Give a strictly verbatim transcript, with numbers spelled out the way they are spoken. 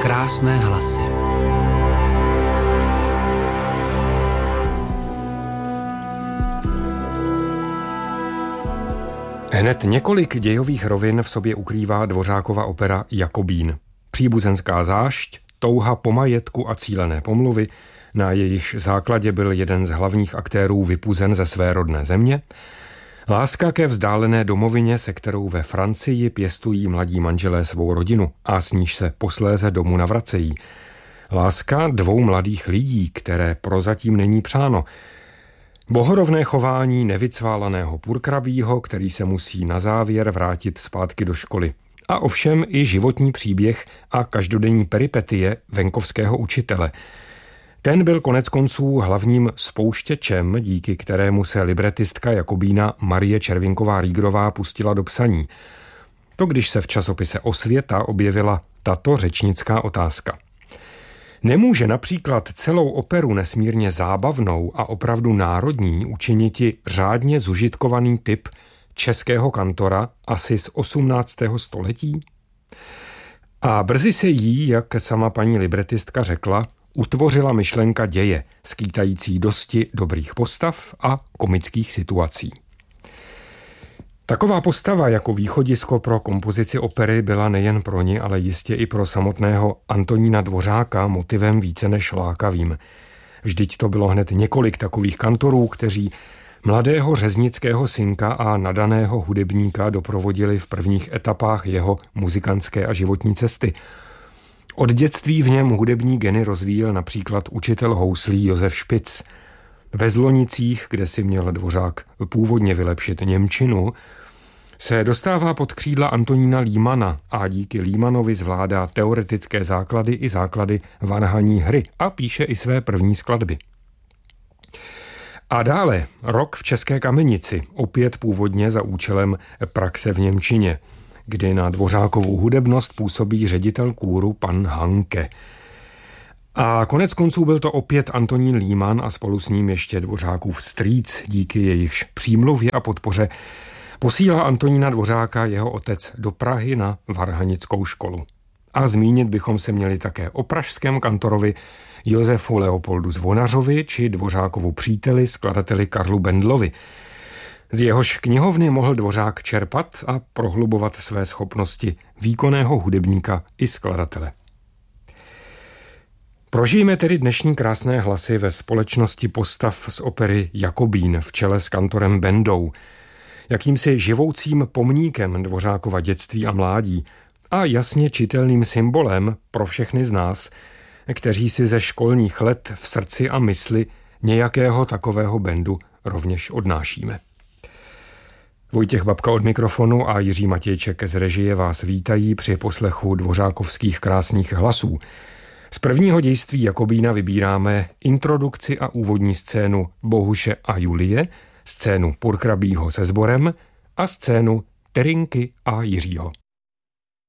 Krásné hlasy. Hned několik dějových rovin v sobě ukrývá Dvořákova opera Jakobín. Příbuzenská zášť, touha po majetku a cílené pomluvy, na jejichž základě byl jeden z hlavních aktérů vypuzen ze své rodné země, láska ke vzdálené domovině, se kterou ve Francii pěstují mladí manželé svou rodinu a s níž se posléze domů navracejí. Láska dvou mladých lidí, které prozatím není přáno. Bohorovné chování nevycválaného purkrabího, který se musí na závěr vrátit zpátky do školy. A ovšem i životní příběh a každodenní peripetie venkovského učitele. Ten byl koneckonců hlavním spouštěčem, díky kterému se libretistka Jakobína Marie Červinková-Rýgrová pustila do psaní. To když se v časopise Osvěta objevila tato řečnická otázka. Nemůže například celou operu nesmírně zábavnou a opravdu národní učiniti řádně zužitkovaný typ českého kantora asi z osmnáctého století? A brzy se jí, jak sama paní libretistka řekla, utvořila myšlenka děje, skýtající dosti dobrých postav a komických situací. Taková postava jako východisko pro kompozici opery byla nejen pro ní, ale jistě i pro samotného Antonína Dvořáka motivem více než lákavým. Vždyť to bylo hned několik takových kantorů, kteří mladého řeznického synka a nadaného hudebníka doprovodili v prvních etapách jeho muzikantské a životní cesty. Od dětství v něm hudební geny rozvíjel například učitel houslí Josef Špic. Ve Zlonicích, kde si měl Dvořák původně vylepšit němčinu, se dostává pod křídla Antonína Límana a díky Límanovi zvládá teoretické základy i základy varhaní hry a píše i své první skladby. A dále rok v České Kamenici, opět původně za účelem praxe v němčině, kdy na Dvořákovou hudebnost působí ředitel kůru pan Hanke. A konec konců byl to opět Antonín Líman a spolu s ním ještě Dvořákův strýc, díky jejichž přímluvě a podpoře posílá Antonína Dvořáka jeho otec do Prahy na varhanickou školu. A zmínit bychom se měli také o pražském kantorovi Josefu Leopoldu Zvonařovi či Dvořákovu příteli, skladateli Karlu Bendlovi. Z jehož knihovny mohl Dvořák čerpat a prohlubovat své schopnosti výkonného hudebníka i skladatele. Prožijeme tedy dnešní krásné hlasy ve společnosti postav z opery Jakobín v čele s kantorem Bendou, jakýmsi živoucím pomníkem Dvořákova dětství a mládí a jasně čitelným symbolem pro všechny z nás, kteří si ze školních let v srdci a mysli nějakého takového Bendu rovněž odnášíme. Vojtěch Babka od mikrofonu a Jiří Matějček z režie vás vítají při poslechu dvořákovských krásných hlasů. Z prvního dějství Jakobína vybíráme introdukci a úvodní scénu Bohuše a Julie, scénu Purkrabího se sborem a scénu Terinky a Jiřího.